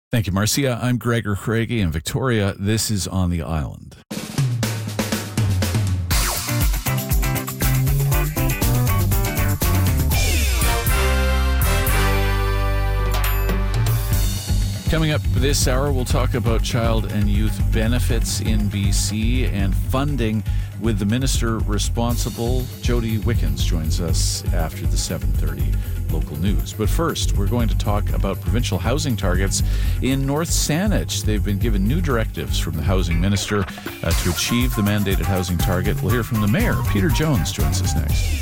Thank you, Marcia. I'm Gregor Craigie in Victoria. This is On the Island. Coming up this hour, we'll talk about child and youth benefits in BC and funding with the minister responsible. Jody Wickens joins us after the 7:30 local news. But first, we're going to talk about provincial housing targets in North Saanich. They've been given new directives from the housing minister to achieve the mandated housing target. We'll hear from the mayor. Peter Jones joins us next.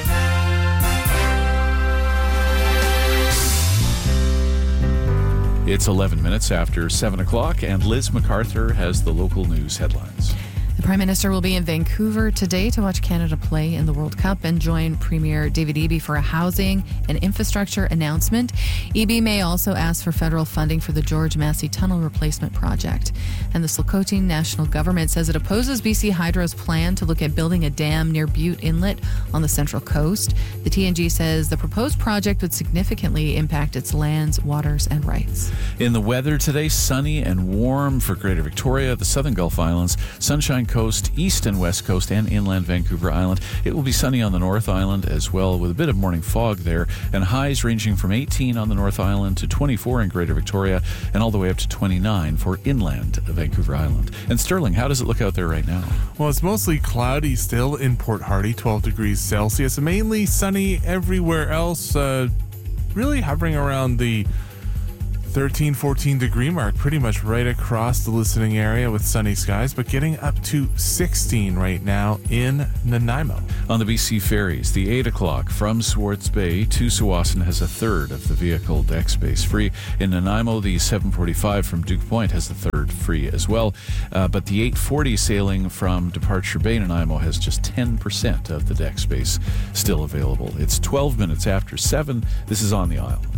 It's 11 minutes after 7 o'clock, and Liz MacArthur has the local news headlines. The Prime Minister will be in Vancouver today to watch Canada play in the World Cup and join Premier David Eby for a housing and infrastructure announcement. Eby may also ask for federal funding for the George Massey Tunnel replacement project. And the Slocotine National Government says it opposes BC Hydro's plan to look at building a dam near Butte Inlet on the Central Coast. The TNG says the proposed project would significantly impact its lands, waters, and rights. In the weather today, sunny and warm for Greater Victoria, the Southern Gulf Islands, Sunshine Coast, East and West Coast, and inland Vancouver Island. It will be sunny on the North Island as well, with a bit of morning fog there, and highs ranging from 18 on the North Island to 24 in Greater Victoria, and all the way up to 29 for inland Vancouver Island. And Sterling, how does it look out there right now? Well, it's mostly cloudy still in Port Hardy, 12 degrees Celsius. Mainly sunny everywhere else, really hovering around the 13, 14 degree mark, pretty much right across the listening area with sunny skies, but getting up to 16 right now in Nanaimo. On the BC ferries, the 8 o'clock from Swartz Bay to Tsawwassen has a third of the vehicle deck space free. In Nanaimo, the 745 from Duke Point has the third free as well. But the 840 sailing from Departure Bay, Nanaimo, has just 10% of the deck space still available. It's 12 minutes after 7. This is On the Island.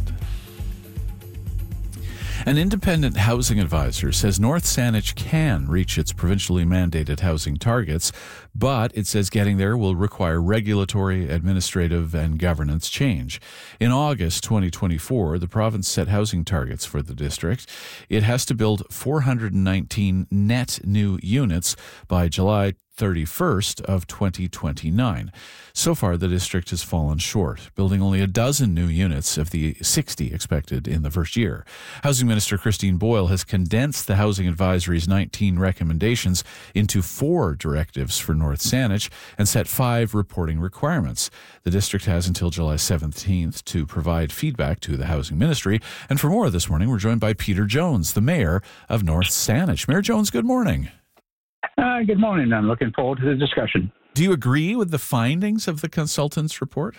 An independent housing advisor says North Saanich can reach its provincially mandated housing targets, but it says getting there will require regulatory, administrative, and governance change. In August 2024, the province set housing targets for the district. It has to build 419 net new units by July 31st of 2029. So far, the district has fallen short, building only a dozen new units of the 60 expected in the first year. Housing Minister Christine Boyle has condensed the Housing Advisory's 19 recommendations into 4 directives for North Saanich and set 5 reporting requirements. The district has until July 17th to provide feedback to the Housing Ministry. And for more this morning, we're joined by Peter Jones, the mayor of North Saanich. Mayor Jones, good morning. Good morning. I'm looking forward to the discussion. Do you agree with the findings of the consultant's report?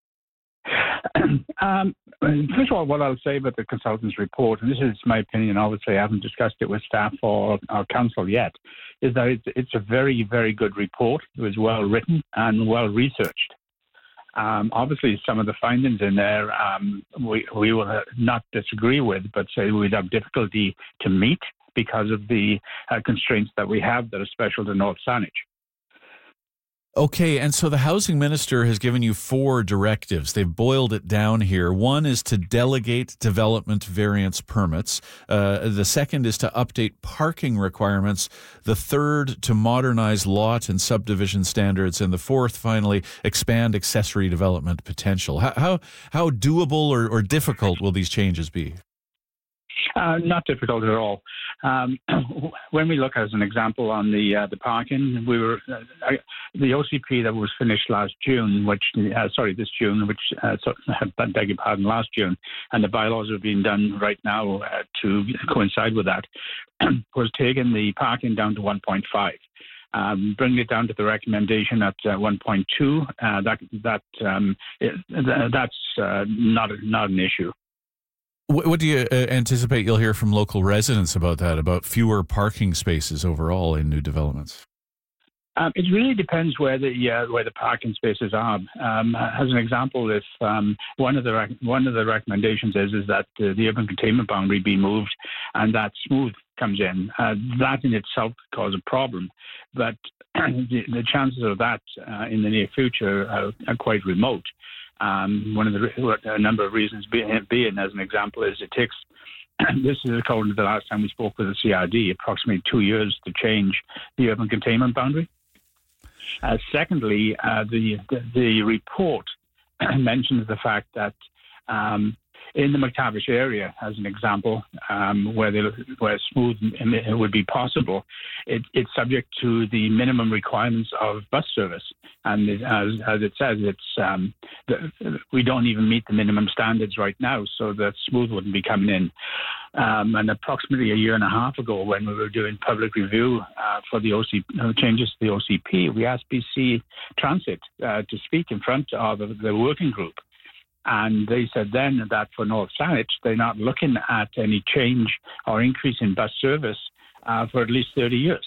First of all, what I'll say about the consultant's report, and this is my opinion, obviously I haven't discussed it with staff or our council yet, is that it's a very, very good report. It was well written and well researched. Obviously, some of the findings in there we will not disagree with, but say we'd have difficulty to meet because of the constraints that we have that are special to North Saanich. Okay, and so the housing minister has given you 4 directives. They've boiled it down here. One is to delegate development variance permits. The second is to update parking requirements. The third, to modernize lot and subdivision standards. And the fourth, finally, expand accessory development potential. How doable or difficult will these changes be? Not difficult at all. When we look as an example on the parking, we were the OCP that was finished last June, this June, beg your pardon, last June, and the bylaws are being done right now to coincide with that, was taking the parking down to 1.5. Bringing it down to the recommendation at 1.2, that's not an issue. What do you anticipate you'll hear from local residents about that, about fewer parking spaces overall in new developments? It really depends where the parking spaces are. As an example, if one of the recommendations is that the urban containment boundary be moved and that smooth comes in, that in itself could cause a problem. But the chances of that in the near future are quite remote. A number of reasons being, as an example, is it takes this is according to the last time we spoke with the CRD, approximately 2 years to change the urban containment boundary. Secondly, the report mentions the fact that in the McTavish area, as an example, where smooth would be possible, it's subject to the minimum requirements of bus service. And as it says, we don't even meet the minimum standards right now, so that smooth wouldn't be coming in. And approximately a year and a half ago, when we were doing public review for the changes to the OCP, we asked BC Transit to speak in front of the working group. And they said then that for North Saanich, they're not looking at any change or increase in bus service for at least 30 years.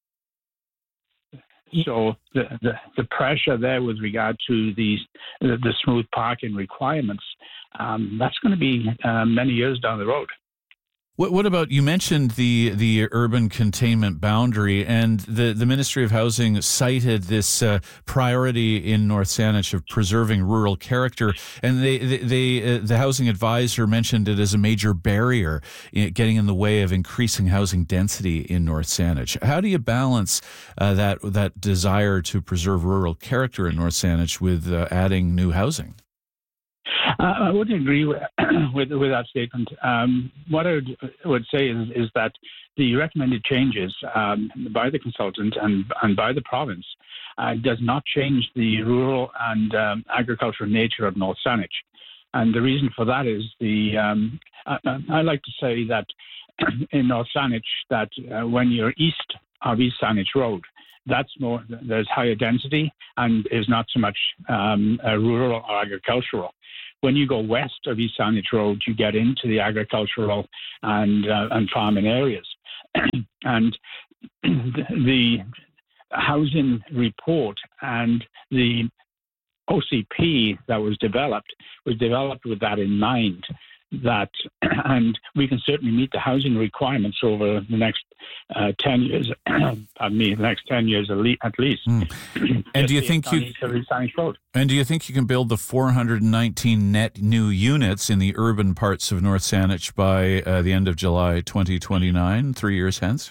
So the pressure there with regard to the smooth parking requirements, that's going to be many years down the road. What about, you mentioned the urban containment boundary, and the Ministry of Housing cited this priority in North Saanich of preserving rural character, and the housing advisor mentioned it as a major barrier getting in the way of increasing housing density in North Saanich. How do you balance that desire to preserve rural character in North Saanich with adding new housing? I wouldn't agree with that statement. What I would say is that the recommended changes by the consultant and by the province does not change the rural and agricultural nature of North Saanich. And the reason for that is I like to say that in North Saanich, that when you're east of East Saanich Road, there's higher density and is not so much rural or agricultural. When you go west of East Saanich Road, you get into the agricultural and farming areas. And the housing report and the OCP that was developed with that in mind. And we can certainly meet the housing requirements over the next 10 years. The next 10 years at least. And do you think you can build the 419 net new units in the urban parts of North Saanich by the end of July 2029, 3 years hence?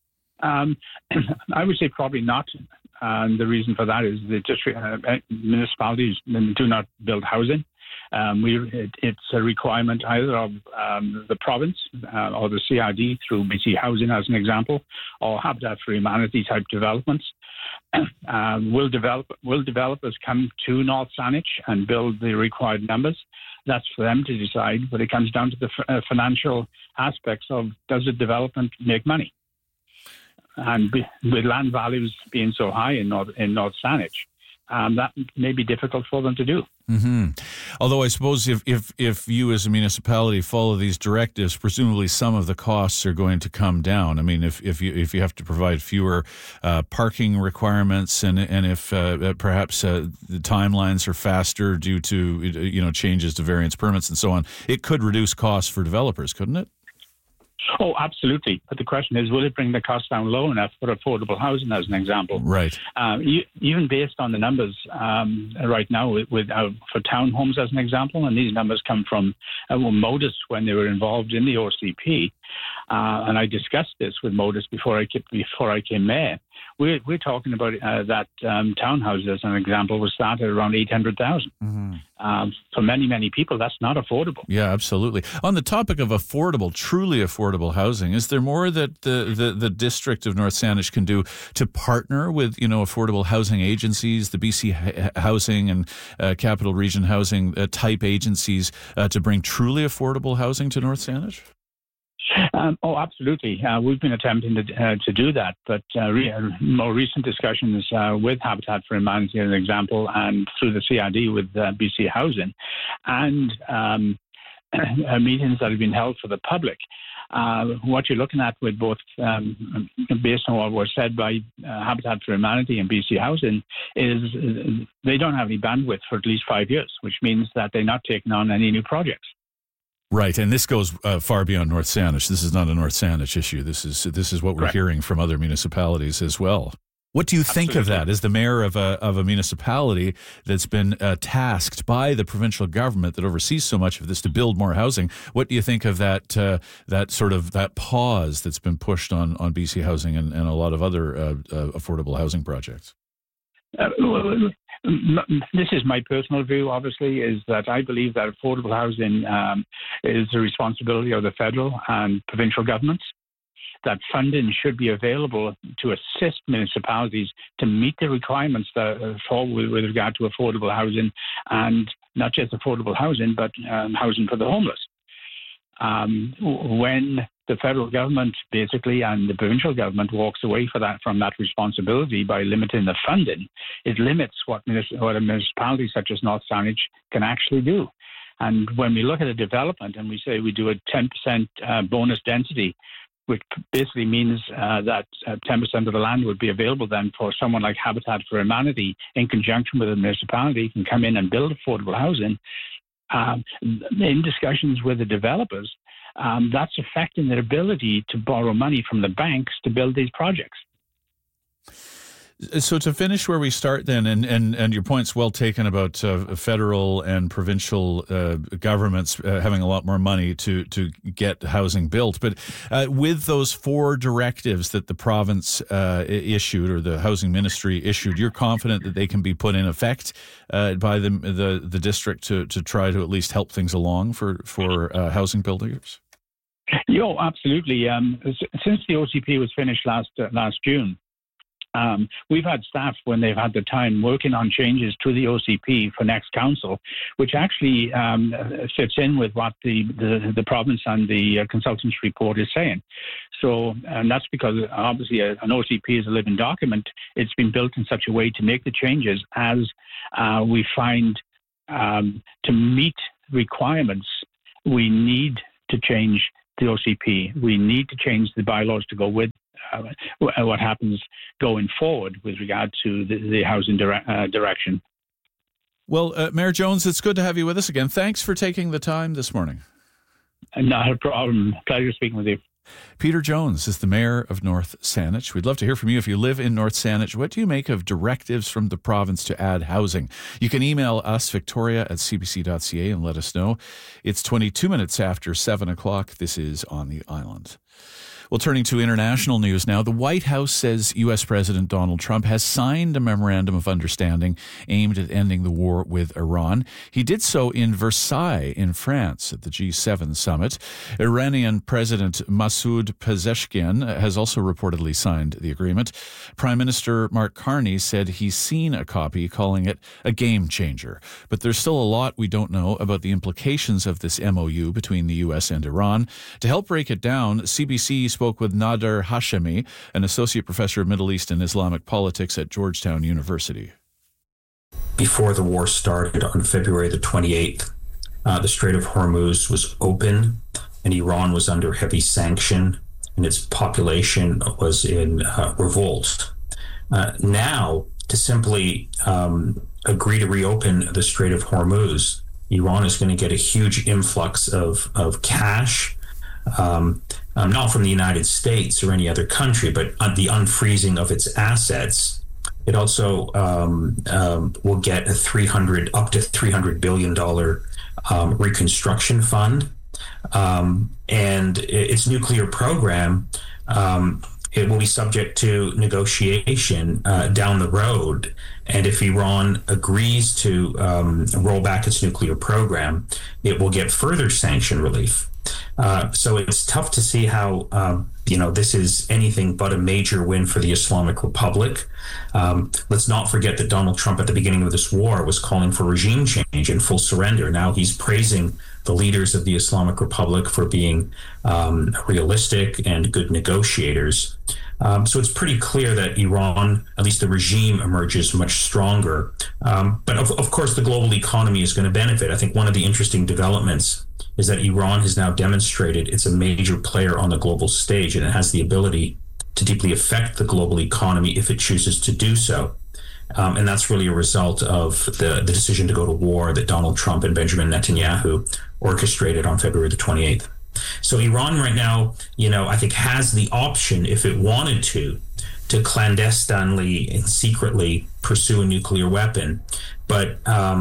I would say probably not. And the reason for that is the district municipalities do not build housing. It's a requirement either of the province or the CRD through BC Housing, as an example, or Habitat for Humanity type developments. Will developers come to North Saanich and build the required numbers? That's for them to decide, but it comes down to the financial aspects of, does the development make money? And with land values being so high in North Saanich, that may be difficult for them to do. Mm-hmm. Although I suppose if you as a municipality follow these directives, presumably some of the costs are going to come down. I mean, if you have to provide fewer parking requirements, and if perhaps the timelines are faster due to changes to variance permits and so on, it could reduce costs for developers, couldn't it? Oh, absolutely. But the question is, will it bring the cost down low enough for affordable housing, as an example? Right. Even based on the numbers right now for townhomes, as an example, and these numbers come from Modus when they were involved in the OCP, and I discussed this with Modus before I came mayor. We're talking about that townhouses, as an example, was started around 800,000. Mm-hmm. For many, many people, that's not affordable. Yeah, absolutely. On the topic of affordable, truly affordable housing, is there more that the District of North Saanich can do to partner with affordable housing agencies, the BC Housing and Capital Region Housing type agencies, to bring truly affordable housing to North Saanich? Absolutely. We've been attempting to do that, but more recent discussions with Habitat for Humanity, as an example, and through the CRD with BC Housing, and meetings that have been held for the public. What you're looking at with both, based on what was said by Habitat for Humanity and BC Housing, is they don't have any bandwidth for at least 5 years, which means that they're not taking on any new projects. Right, and this goes far beyond North Saanich. This is not a North Saanich issue. This is what we're hearing from other municipalities as well. What do you think of that as the mayor of a municipality that's been tasked by the provincial government that oversees so much of this to build more housing? What do you think of that that pause that's been pushed on BC Housing and a lot of other affordable housing projects? This is my personal view, obviously, is that I believe that affordable housing is the responsibility of the federal and provincial governments. That funding should be available to assist municipalities to meet the requirements that fall with regard to affordable housing, and not just affordable housing, but housing for the homeless. When the federal government basically and the provincial government walks away from that responsibility by limiting the funding, it limits what a municipality such as North Saanich can actually do. And when we look at a development and we say we do a 10% bonus density, which basically means that 10% of the land would be available then for someone like Habitat for Humanity in conjunction with a municipality can come in and build affordable housing. In discussions with the developers, that's affecting their ability to borrow money from the banks to build these projects. So to finish where we start then, and your point's well taken about federal and provincial governments having a lot more money to get housing built. But with those 4 directives that the province issued, or the housing ministry issued, you're confident that they can be put in effect by the district to try to at least help things along for housing builders? Absolutely. Since the OCP was finished last June, we've had staff, when they've had the time, working on changes to the OCP for next council, which actually fits in with what the province and the consultants report is saying. So, and that's because obviously an OCP is a living document. It's been built in such a way to make the changes as we find to meet requirements. We need to change the OCP. We need to change the bylaws to go with what happens going forward with regard to the housing direction. Well, Mayor Jones, it's good to have you with us again. Thanks for taking the time this morning. Not a problem. Pleasure speaking with you. Peter Jones is the mayor of North Saanich. We'd love to hear from you if you live in North Saanich. What do you make of directives from the province to add housing? You can email us, victoria@cbc.ca, and let us know. It's 22 minutes after 7 o'clock. This is On the Island. Well, turning to international news now, the White House says U.S. President Donald Trump has signed a memorandum of understanding aimed at ending the war with Iran. He did so in Versailles in France at the G7 summit. Iranian President Masoud Pezeshkian has also reportedly signed the agreement. Prime Minister Mark Carney said he's seen a copy, calling it a game changer. But there's still a lot we don't know about the implications of this MOU between the U.S. and Iran. To help break it down, CBC spoke with Nader Hashemi, an associate professor of Middle East and Islamic politics at Georgetown University. Before the war started on February the 28th, the Strait of Hormuz was open and Iran was under heavy sanction and its population was in revolt. Now, to simply agree to reopen the Strait of Hormuz, Iran is going to get a huge influx of cash, not from the United States or any other country, but the unfreezing of its assets. It also will get a up to $300 billion reconstruction fund. And its nuclear program, it will be subject to negotiation down the road. And if Iran agrees to roll back its nuclear program, it will get further sanction relief. So it's tough to see how, this is anything but a major win for the Islamic Republic. Let's not forget that Donald Trump at the beginning of this war was calling for regime change and full surrender. Now he's praising the leaders of the Islamic Republic for being realistic and good negotiators. So it's pretty clear that Iran, at least the regime, emerges much stronger. But of course, the global economy is going to benefit. I think one of the interesting developments is that Iran has now demonstrated it's a major player on the global stage, and it has the ability to deeply affect the global economy if it chooses to do so. And that's really a result of the decision to go to war that Donald Trump and Benjamin Netanyahu orchestrated on February the 28th. So Iran right now, I think has the option, if it wanted to to clandestinely and secretly pursue a nuclear weapon. But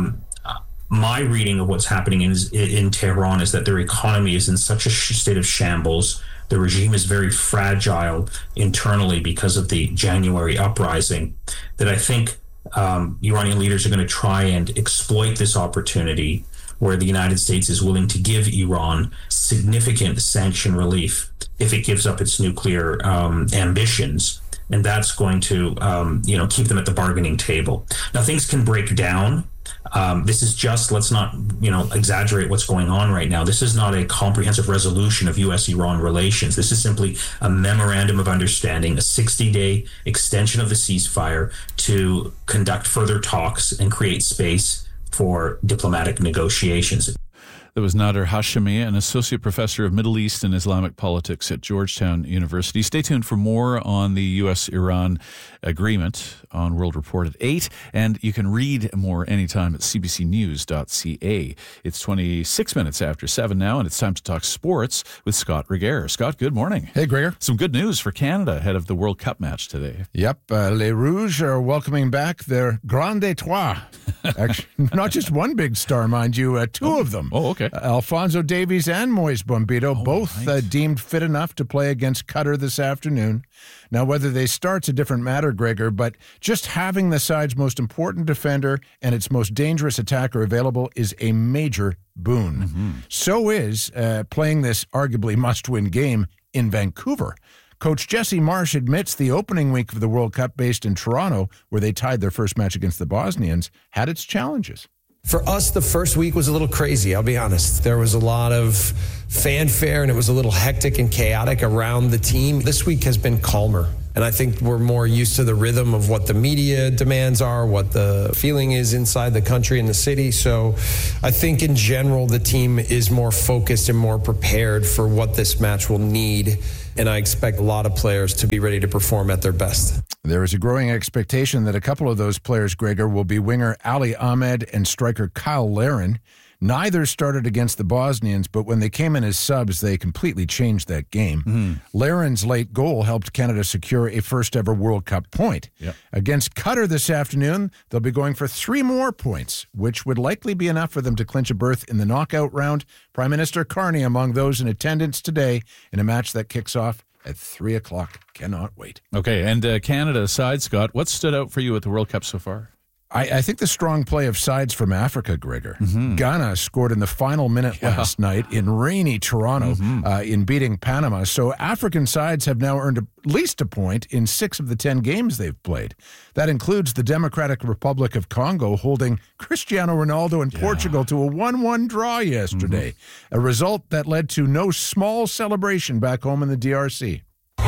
my reading of what's happening in Tehran is that their economy is in such a state of shambles. The regime is very fragile internally because of the January uprising, that I think Iranian leaders are going to try and exploit this opportunity where the United States is willing to give Iran significant sanction relief if it gives up its nuclear ambitions. And that's going to, keep them at the bargaining table. Now, things can break down. This is just, let's not, exaggerate what's going on right now. This is not a comprehensive resolution of U.S.-Iran relations. This is simply a memorandum of understanding, a 60-day extension of the ceasefire to conduct further talks and create space for diplomatic negotiations. That was Nader Hashemi, an associate professor of Middle East and Islamic politics at Georgetown University. Stay tuned for more on the U.S.-Iran agreement on World Report at 8, and you can read more anytime at cbcnews.ca. It's 26 minutes after 7 now, and it's time to talk sports with Scott Regehr. Scott, good morning. Hey, Gregor. Some good news for Canada ahead of the World Cup match today. Yep, Les Rouges are welcoming back their Grand Etoile. Actually, not just one big star, mind you, two of them. Oh, okay. Alphonso Davies and Moise Bombito, both deemed fit enough to play against Qatar this afternoon. Now, whether they start's a different matter, Gregor, but just having the side's most important defender and its most dangerous attacker available is a major boon. Mm-hmm. So is playing this arguably must-win game in Vancouver. Coach Jesse Marsch admits the opening week of the World Cup based in Toronto, where they tied their first match against the Bosnians, had its challenges. For us, the first week was a little crazy, I'll be honest. There was a lot of fanfare, and it was a little hectic and chaotic around the team. This week has been calmer, and I think we're more used to the rhythm of what the media demands are, what the feeling is inside the country and the city. So I think in general, the team is more focused and more prepared for what this match will need, and I expect a lot of players to be ready to perform at their best. There is a growing expectation that a couple of those players, Gregor, will be winger Ali Ahmed and striker Kyle Larin. Neither started against the Bosnians, but when they came in as subs, they completely changed that game. Mm-hmm. Larin's late goal helped Canada secure a first-ever World Cup point. Yep. Against Qatar this afternoon, they'll be going for 3 more points, which would likely be enough for them to clinch a berth in the knockout round. Prime Minister Carney among those in attendance today in a match that kicks off at 3 o'clock. Cannot wait. Okay, and Canada aside, Scott, what stood out for you at the World Cup so far? I think the strong play of sides from Africa, Gregor. Mm-hmm. Ghana scored in the final minute last night in rainy Toronto in beating Panama. So African sides have now earned at least a point in 6 of the 10 games they've played. That includes the Democratic Republic of Congo holding Cristiano Ronaldo and Portugal to a 1-1 draw yesterday, a result that led to no small celebration back home in the DRC.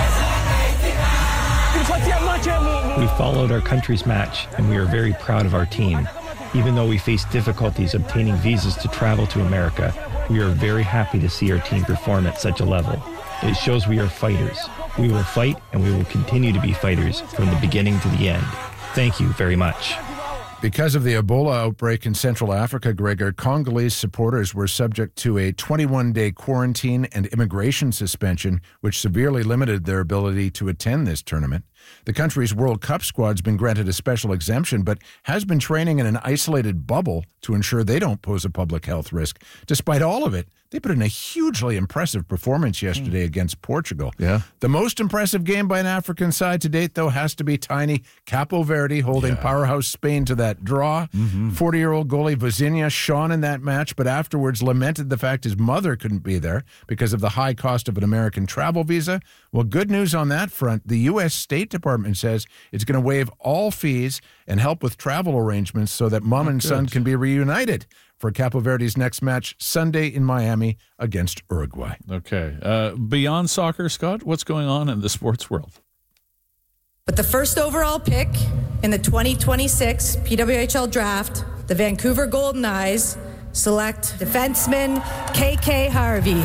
We followed our country's match, and we are very proud of our team. Even though we faced difficulties obtaining visas to travel to America, we are very happy to see our team perform at such a level. It shows we are fighters. We will fight, and we will continue to be fighters from the beginning to the end. Thank you very much. Because of the Ebola outbreak in Central Africa, Gregor, Congolese supporters were subject to a 21-day quarantine and immigration suspension, which severely limited their ability to attend this tournament. The country's World Cup squad's been granted a special exemption, but has been training in an isolated bubble to ensure they don't pose a public health risk. Despite all of it, they put in a hugely impressive performance yesterday against Portugal. Yeah. The most impressive game by an African side to date, though, has to be tiny Capo Verde holding powerhouse Spain to that draw. 40-year-old goalie Vozinha shone in that match, but afterwards lamented the fact his mother couldn't be there because of the high cost of an American travel visa. Well, good news on that front. The U.S. State Department says it's going to waive all fees and help with travel arrangements so that mom and son can be reunited for Capo Verde's next match Sunday in Miami against Uruguay. Okay. Beyond soccer, Scott, what's going on in the sports world? With the first overall pick in the 2026 PWHL draft, the Vancouver Golden Knights select defenseman KK Harvey.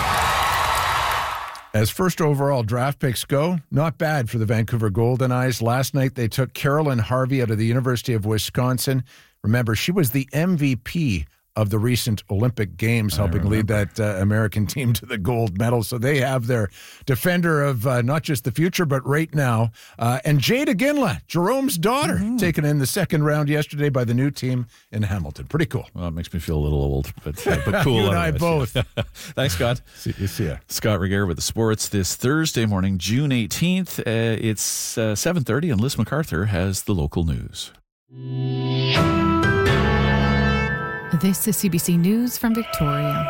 As first overall draft picks go, not bad for the Vancouver Golden Knights. Last night they took Carolyn Harvey out of the University of Wisconsin. Remember, she was the MVP of the recent Olympic Games, helping lead that American team to the gold medal. So they have their defender of not just the future, but right now. And Jada Ginla, Jerome's daughter, taken in the second round yesterday by the new team in Hamilton. Pretty cool. Well, it makes me feel a little old, but cool. You and I both. Thanks, Scott. See ya. Scott Regehr with the sports this Thursday morning, June 18th. It's 7:30, and Liz MacArthur has the local news. This is CBC News from Victoria.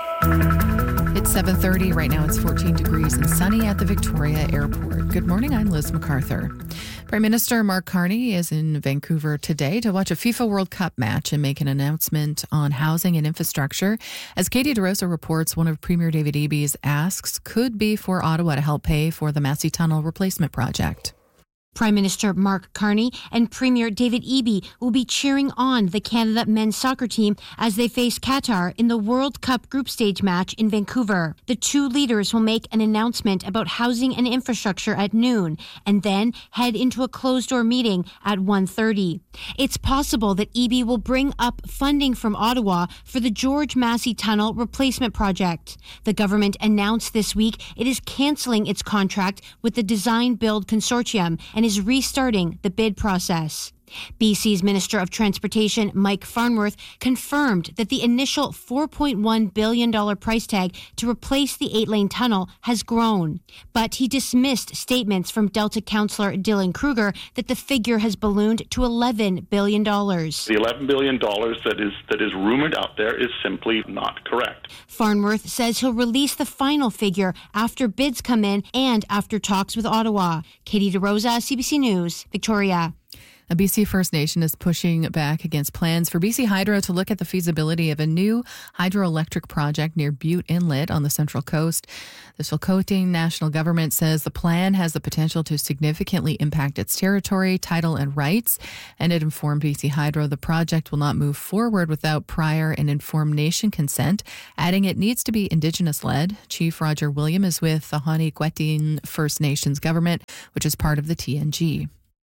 It's 7:30. Right now it's 14 degrees and sunny at the Victoria Airport. Good morning, I'm Liz MacArthur. Prime Minister Mark Carney is in Vancouver today to watch a FIFA World Cup match and make an announcement on housing and infrastructure. As Katie DeRosa reports, one of Premier David Eby's asks could be for Ottawa to help pay for the Massey Tunnel replacement project. Prime Minister Mark Carney and Premier David Eby will be cheering on the Canada men's soccer team as they face Qatar in the World Cup group stage match in Vancouver. The two leaders will make an announcement about housing and infrastructure at noon and then head into a closed-door meeting at 1:30. It's possible that Eby will bring up funding from Ottawa for the George Massey Tunnel replacement project. The government announced this week it is cancelling its contract with the Design Build Consortium and is restarting the bid process. BC's Minister of Transportation, Mike Farnworth, confirmed that the initial $4.1 billion price tag to replace the 8-lane tunnel has grown. But he dismissed statements from Delta councillor Dylan Kruger that the figure has ballooned to $11 billion. The $11 billion that is rumored out there is simply not correct. Farnworth says he'll release the final figure after bids come in and after talks with Ottawa. Katie DeRosa, CBC News, Victoria. A BC First Nation is pushing back against plans for BC Hydro to look at the feasibility of a new hydroelectric project near Butte Inlet on the Central Coast. The Chilcotin National Government says the plan has the potential to significantly impact its territory, title, and rights. And it informed BC Hydro the project will not move forward without prior and informed nation consent, adding it needs to be Indigenous-led. Chief Roger William is with the Honi-Kwetin First Nations government, which is part of the TNG.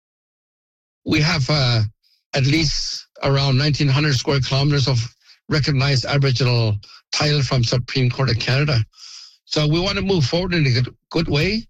We have at least around 1,900 square kilometers of recognized Aboriginal title from Supreme Court of Canada. So we want to move forward in a good way.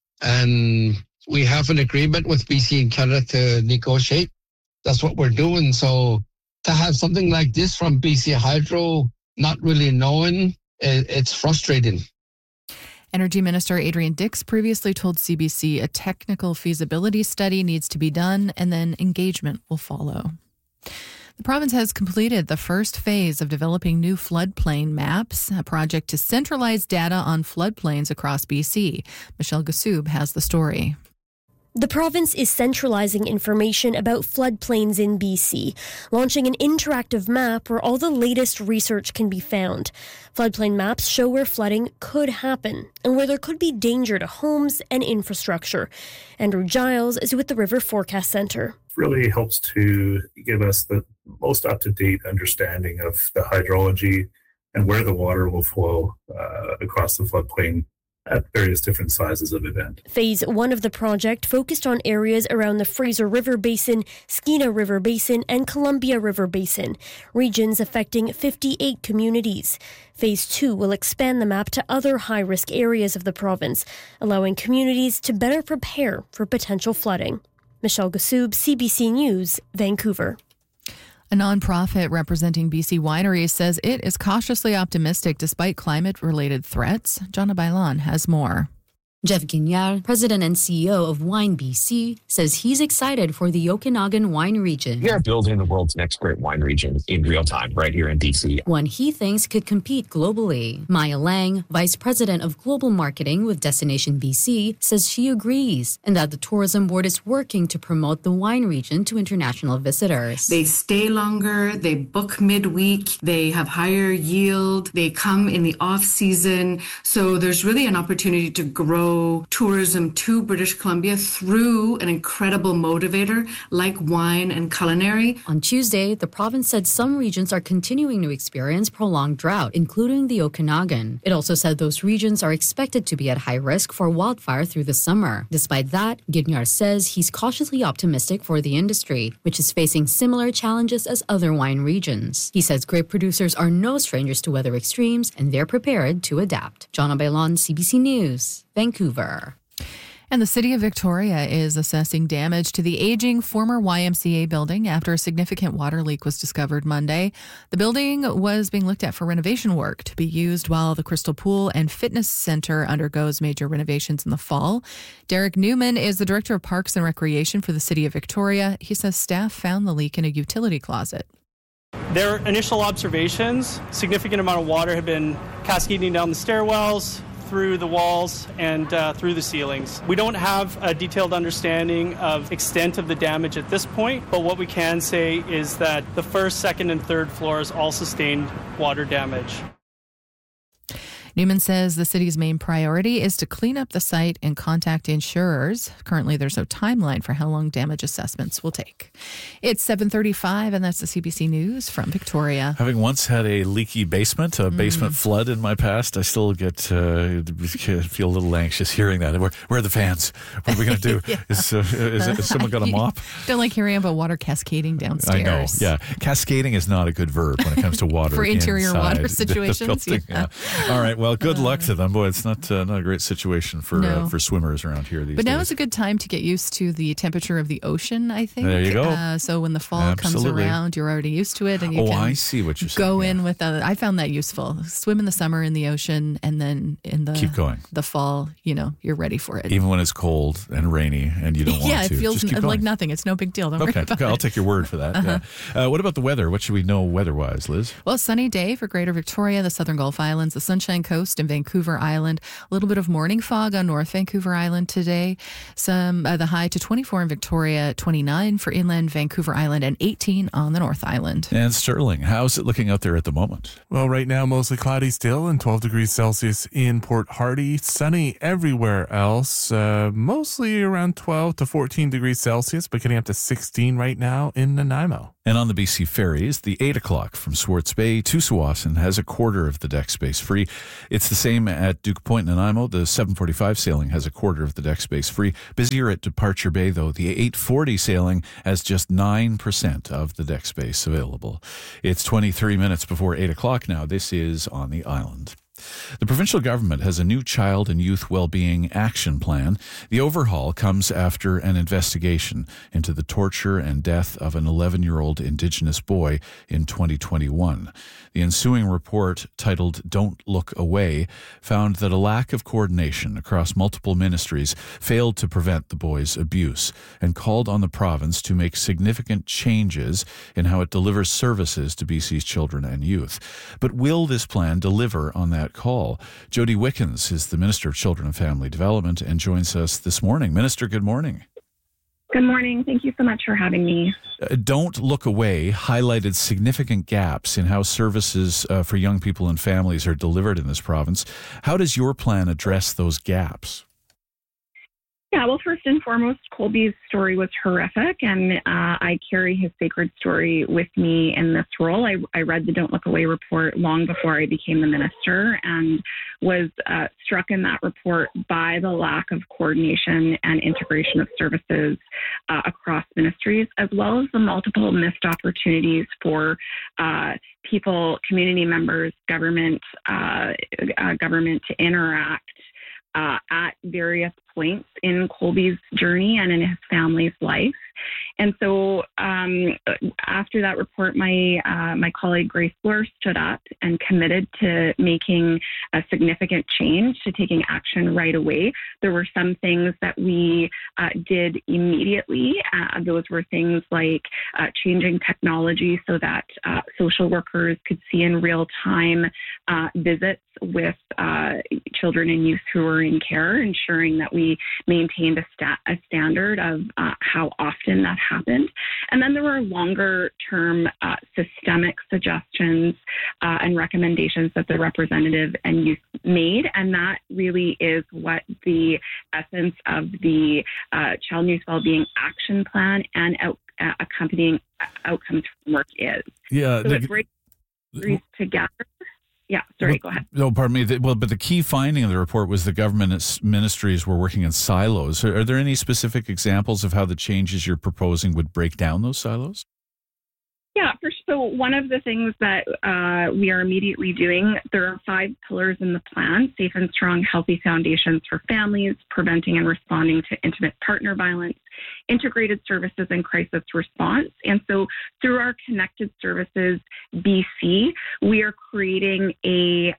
And we have an agreement with BC and Canada to negotiate. That's what we're doing. So to have something like this from BC Hydro, not really knowing, it's frustrating. Energy Minister Adrian Dix previously told CBC a technical feasibility study needs to be done and then engagement will follow. The province has completed the first phase of developing new floodplain maps, a project to centralize data on floodplains across BC. Michelle Gassoub has the story. The province is centralizing information about floodplains in BC, launching an interactive map where all the latest research can be found. Floodplain maps show where flooding could happen and where there could be danger to homes and infrastructure. Andrew Giles is with the River Forecast Centre. It really helps to give us the most up-to-date understanding of the hydrology and where the water will flow across the floodplain at various different sizes of event. Phase 1 of the project focused on areas around the Fraser River Basin, Skeena River Basin, and Columbia River Basin, regions affecting 58 communities. Phase 2 will expand the map to other high-risk areas of the province, allowing communities to better prepare for potential flooding. Michelle Gassoub, CBC News, Vancouver. A nonprofit representing BC wineries says it is cautiously optimistic despite climate-related threats. Jonna Bailan has more. Jeff Guignard, president and CEO of Wine BC, says he's excited for the Okanagan wine region. We are building the world's next great wine region in real time right here in BC. One he thinks could compete globally. Maya Lang, vice president of global marketing with Destination BC, says she agrees and that the tourism board is working to promote the wine region to international visitors. They stay longer, they book midweek, they have higher yield, they come in the off season. So there's really an opportunity to grow grow tourism to British Columbia through an incredible motivator like wine and culinary. On Tuesday, the province said some regions are continuing to experience prolonged drought, including the Okanagan. It also said those regions are expected to be at high risk for wildfire through the summer. Despite that, Guignard says he's cautiously optimistic for the industry, which is facing similar challenges as other wine regions. He says grape producers are no strangers to weather extremes, and they're prepared to adapt. John Bailon, CBC News, Vancouver. And the city of Victoria is assessing damage to the aging former YMCA building after a significant water leak was discovered Monday. The building was being looked at for renovation work to be used while the Crystal Pool and Fitness Centre undergoes major renovations in the fall. Derek Newman is the Director of Parks and Recreation for the city of Victoria. He says staff found the leak in a utility closet. Their initial observations, significant amount of water had been cascading down the stairwells, through the walls and through the ceilings. We don't have a detailed understanding of extent of the damage at this point, but what we can say is that the first, second, and third floors all sustained water damage. Newman says the city's main priority is to clean up the site and contact insurers. Currently, there's no timeline for how long damage assessments will take. It's 7:35, and that's the CBC News from Victoria. Having once had a leaky basement, a basement flood in my past, I still feel a little anxious hearing that. Where are the fans? What are we going to do? Yeah. Is someone got a mop? Don't like hearing about water cascading downstairs. I know, yeah. Cascading is not a good verb when it comes to water. For interior water the situations. Yeah. All right, well, good luck to them. Boy, it's not a great situation for swimmers around here these days. But now is a good time to get used to the temperature of the ocean, I think. There you go. So when the fall comes around, you're already used to it. And you can I see what you're saying. Go in with I found that useful. Swim in the summer in the ocean, and then in keep going. The fall, you're ready for it. Even when it's cold and rainy and you don't want to. Yeah, it feels like nothing. It's no big deal. Don't worry about it. I'll take your word for that. Yeah. What about the weather? What should we know weather-wise, Liz? Well, sunny day for Greater Victoria, the Southern Gulf Islands, the Sunshine Coast, and Vancouver Island. A little bit of morning fog on North Vancouver Island today. The high to 24 in Victoria, 29 for inland Vancouver Island, and 18 on the North Island. And Sterling, how's it looking out there at the moment? Well, right now, mostly cloudy still and 12 degrees Celsius in Port Hardy. Sunny everywhere else. Mostly around 12 to 14 degrees Celsius, but getting up to 16 right now in Nanaimo. And on the BC ferries, the 8 o'clock from Swartz Bay to Tsawwassen has a quarter of the deck space free. It's the same at Duke Point, Nanaimo. The 7:45 sailing has a quarter of the deck space free. Busier at Departure Bay, though. The 8:40 sailing has just 9% of the deck space available. It's 23 minutes before 8 o'clock now. This is On the Island. The provincial government has a new child and youth well-being action plan. The overhaul comes after an investigation into the torture and death of an 11-year-old Indigenous boy in 2021. The ensuing report, titled Don't Look Away, found that a lack of coordination across multiple ministries failed to prevent the boy's abuse and called on the province to make significant changes in how it delivers services to BC's children and youth. But will this plan deliver on that call? Jody Wickens is the Minister of Children and Family Development and joins us this morning. Minister, good morning. Good morning. Thank you so much for having me. Don't Look Away highlighted significant gaps in how services for young people and families are delivered in this province. How does your plan address those gaps? Yeah, well, first and foremost, Colby's story was horrific, and I carry his sacred story with me in this role. I read the Don't Look Away report long before I became the minister and was struck in that report by the lack of coordination and integration of services across ministries, as well as the multiple missed opportunities for people, community members, government to interact at various points in Colby's journey and in his family's life. And so after that report, my colleague Grace Bloor stood up and committed to making a significant change, to taking action right away. There were some things that we did immediately. Those were things like changing technology so that social workers could see in real time visits with children and youth who are in care, ensuring that we we maintained a standard of how often that happened. And then there were longer-term systemic suggestions and recommendations that the representative and youth made, and that really is what the essence of the Child and Youth Wellbeing Action Plan and accompanying outcomes framework is. Yeah, so it brings together. Yeah, sorry, go ahead. No, pardon me. But the key finding of the report was the government ministries were working in silos. Are there any specific examples of how the changes you're proposing would break down those silos? Yeah, so one of the things that we are immediately doing, there are 5 pillars in the plan: safe and strong, healthy foundations for families, preventing and responding to intimate partner violence, integrated services and crisis response. And so through our Connected Services BC, we are creating a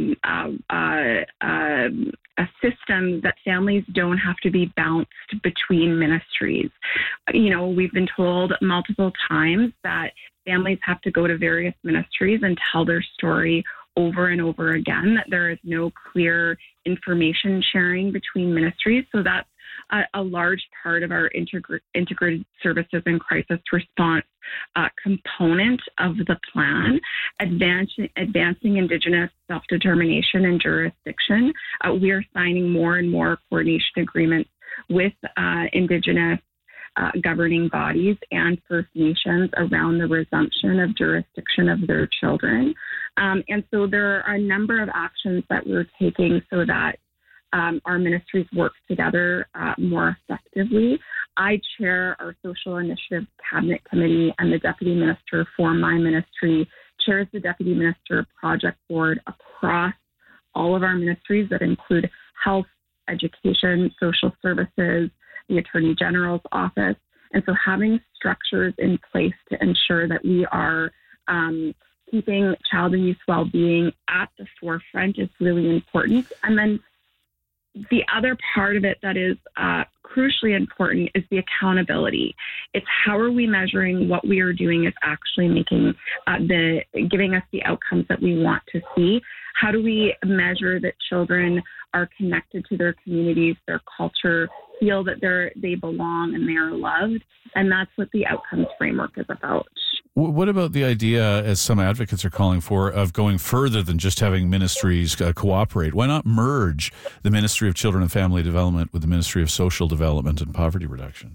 system that families don't have to be bounced between ministries. You know, we've been told multiple times that families have to go to various ministries and tell their story over and over again, that there is no clear information sharing between ministries. So that's a large part of our integrated services and crisis response component of the plan. Advancing Indigenous self-determination and jurisdiction. We are signing more and more coordination agreements with Indigenous governing bodies and First Nations around the resumption of jurisdiction of their children. And so there are a number of actions that we're taking so that our ministries work together more effectively. I chair our Social Initiative Cabinet Committee, and the Deputy Minister for my ministry chairs the Deputy Minister Project Board across all of our ministries that include health, education, social services, the Attorney General's office. And so having structures in place to ensure that we are keeping child and youth well-being at the forefront is really important. And then the other part of it that is crucially important is the accountability. It's how are we measuring what we are doing is actually making giving us the outcomes that we want to see. How do we measure that children are connected to their communities, their culture, feel that they belong and they are loved? And that's what the outcomes framework is about. What about the idea, as some advocates are calling for, of going further than just having ministries cooperate? Why not merge the Ministry of Children and Family Development with the Ministry of Social Development and Poverty Reduction?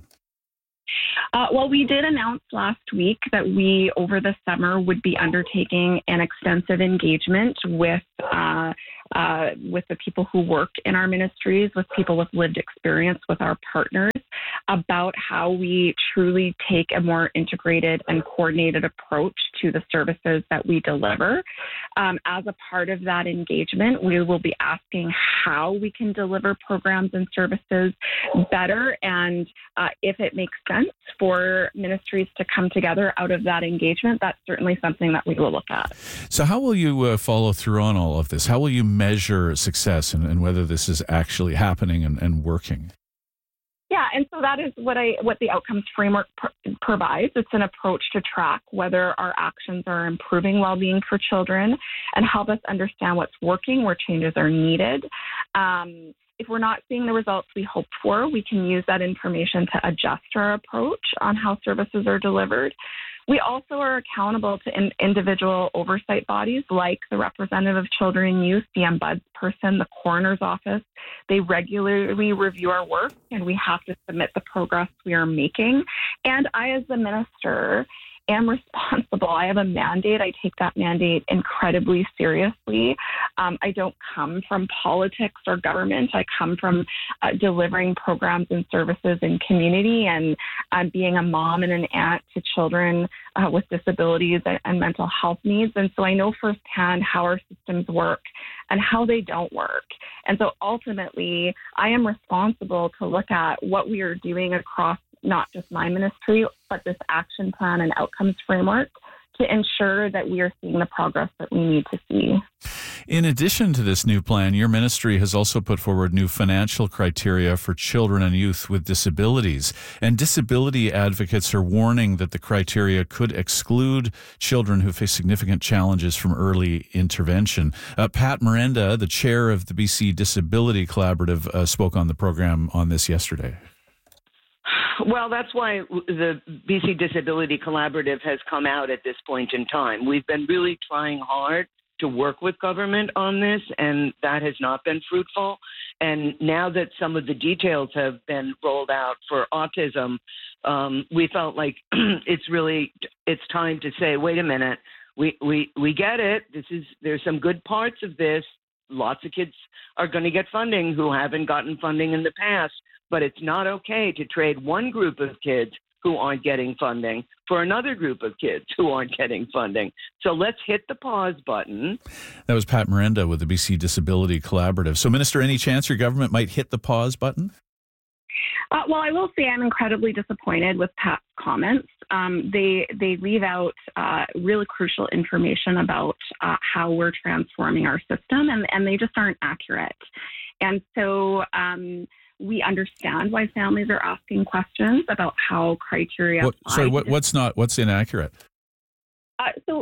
Well, we did announce last week that we, over the summer, would be undertaking an extensive engagement with the people who work in our ministries, with people with lived experience, with our partners, about how we truly take a more integrated and coordinated approach to the services that we deliver. As a part of that engagement, we will be asking how we can deliver programs and services better, and if it makes sense for ministries to come together out of that engagement, that's certainly something that we will look at. So how will you follow through on all of this? How will you measure success and whether this is actually happening and working? Yeah, and so that is what the outcomes framework provides. It's an approach to track whether our actions are improving well-being for children and help us understand what's working, where changes are needed. If we're not seeing the results we hope for, we can use that information to adjust our approach on how services are delivered. We also are accountable to individual oversight bodies like the Representative of Children and Youth, the ombudsperson, the coroner's office. They regularly review our work, and we have to submit the progress we are making. And I, as the minister, am responsible. I have a mandate. I take that mandate incredibly seriously. I don't come from politics or government. I come from delivering programs and services in community and being a mom and an aunt to children with disabilities and mental health needs. And so I know firsthand how our systems work and how they don't work. And so ultimately, I am responsible to look at what we are doing across not just my ministry, but this action plan and outcomes framework to ensure that we are seeing the progress that we need to see. In addition to this new plan, your ministry has also put forward new financial criteria for children and youth with disabilities. And disability advocates are warning that the criteria could exclude children who face significant challenges from early intervention. Pat Merenda, the chair of the BC Disability Collaborative, spoke on the program on this yesterday. Well, that's why the BC Disability Collaborative has come out at this point in time. We've been really trying hard to work with government on this, and that has not been fruitful. And now that some of the details have been rolled out for autism, we felt like it's time to say, wait a minute, we get it. There's some good parts of this. Lots of kids are going to get funding who haven't gotten funding in the past, but it's not okay to trade one group of kids who aren't getting funding for another group of kids who aren't getting funding. So let's hit the pause button. That was Pat Merenda with the BC Disability Collaborative. So, Minister, any chance your government might hit the pause button? Well, I will say I'm incredibly disappointed with Pat's comments. They leave out really crucial information about how we're transforming our system, and they just aren't accurate. And so we understand why families are asking questions about how criteria. What's inaccurate? So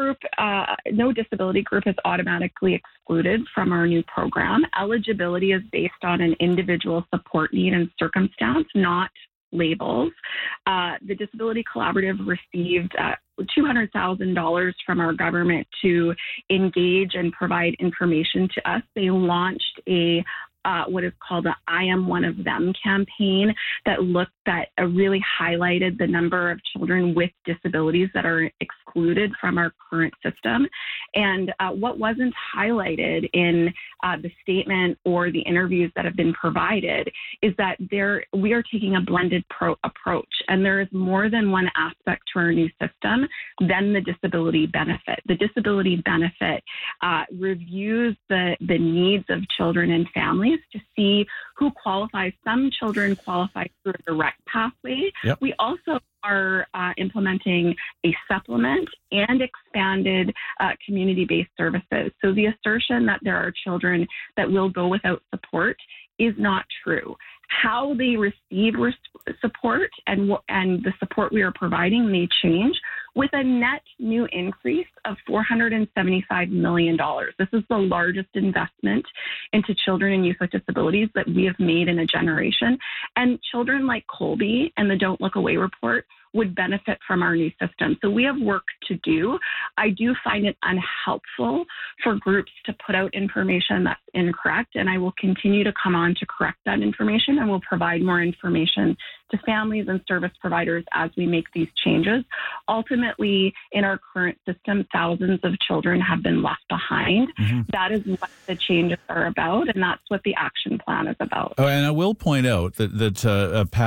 no disability group is automatically excluded from our new program. Eligibility is based on an individual support need and circumstance, not labels. The Disability Collaborative received $200,000 from our government to engage and provide information to us. They launched what is called a I Am One of Them campaign that really highlighted the number of children with disabilities that are excluded from our current system. And what wasn't highlighted in the statement or the interviews that have been provided is that we are taking a blended approach, and there is more than one aspect to our new system than the disability benefit. The disability benefit reviews the needs of children and families to see who qualifies. Some children qualify through a direct pathway. Yep. We also are implementing a supplement and expanded community-based services. So the assertion that there are children that will go without support is not true. How they receive support and the support we are providing may change, with a net new increase of $475 million. This is the largest investment into children and youth with disabilities that we have made in a generation. And children like Colby and the Don't Look Away report would benefit from our new system. So we have work to do. I do find it unhelpful for groups to put out information that's incorrect, and I will continue to come on to correct that information, and will provide more information to families and service providers as we make these changes. Ultimately, in our current system, thousands of children have been left behind. Mm-hmm. That is what the changes are about, and that's what the action plan is about. Oh, and I will point out that Pat